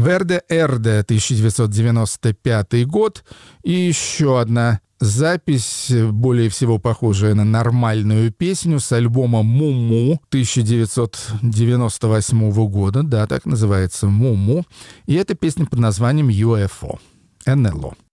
Верде Эрде, 1995 год. И еще одна запись, более всего похожая на нормальную песню, с альбома «Муму» 1998 года. Да, так называется «Муму». И эта песня под названием UFO. НЛО.